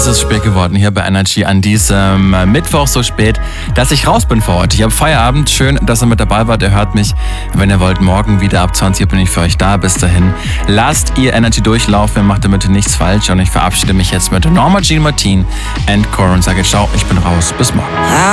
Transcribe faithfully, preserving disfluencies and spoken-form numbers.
Es ist spät geworden hier bei Energy an diesem Mittwoch, so spät, dass ich raus bin für heute. Ich habe Feierabend. Schön, dass ihr mit dabei wart. Ihr hört mich, wenn ihr wollt, morgen wieder ab zwanzig Uhr bin ich für euch da. Bis dahin, lasst ihr Energy durchlaufen, macht damit nichts falsch. Und ich verabschiede mich jetzt mit Norma Jean Martin and Core und sage ciao, ich bin raus. Bis morgen.